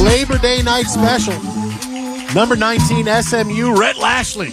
Labor Day night special. Number 19 SMU, Rhett Lashley.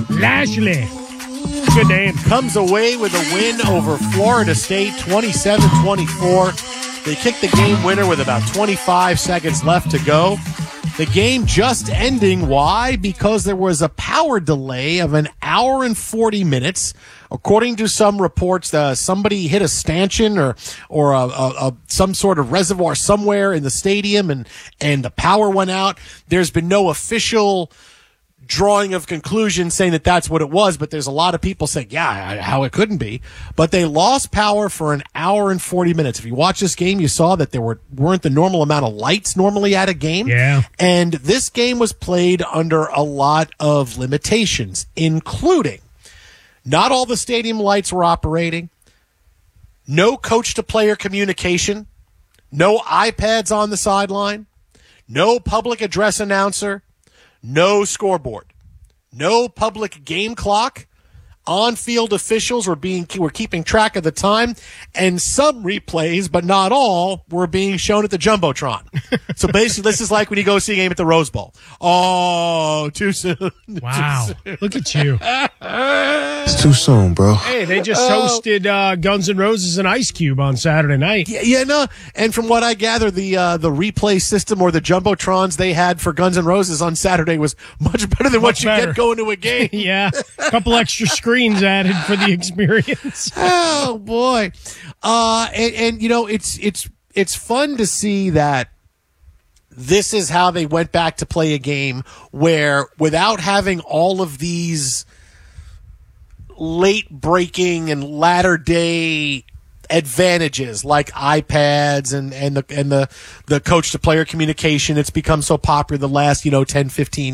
Good name. Comes away with a win over Florida State, 27-24. They kicked the game winner with about 25 seconds left to go. The game just ending. Why? Because there was a power delay of an hour and 40 minutes. According to some reports, somebody hit a stanchion or some sort of reservoir somewhere in the stadium, and the power went out. There's been no official drawing of conclusion saying that that's what it was, but there's a lot of people saying, yeah, how it couldn't be. But they lost power for an hour and 40 minutes. If you watch this game, you saw that there weren't the normal amount of lights normally at a game. Yeah. And this game was played under a lot of limitations, including not all the stadium lights were operating, no coach-to-player communication, no iPads on the sideline, no public address announcer, no scoreboard, no public game clock. On-field officials were keeping track of the time, and some replays, but not all, were being shown at the Jumbotron. So basically, this is like when you go see a game at the Rose Bowl. Oh, too soon. Wow. Look at you. It's too soon, bro. Hey, they just hosted Guns N' Roses and Ice Cube on Saturday night. Yeah, no. And from what I gather, the replay system or the Jumbotrons they had for Guns N' Roses on Saturday was much better than what you get going to a game. Yeah. A couple extra screens added for the experience. Oh boy. And you know, it's fun to see that this is how they went back to play a game where, without having all of these late breaking and latter day advantages like iPads and the coach to player communication, it's become so popular the last 10-15